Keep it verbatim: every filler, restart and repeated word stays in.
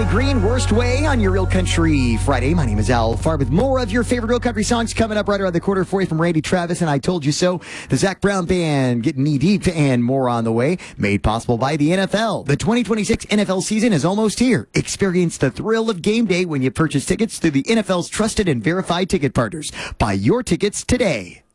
Riley Green, Worst Way on your Real Country Friday. My name is Al Farb with more of your favorite Real Country songs coming up right around the corner for you from Randy Travis and I Told You So. The Zac Brown Band getting knee deep and more on the way. Made possible by the N F L. The twenty twenty-six N F L season is almost here. Experience the thrill of game day when you purchase tickets through the N F L's trusted and verified ticket partners. Buy your tickets today.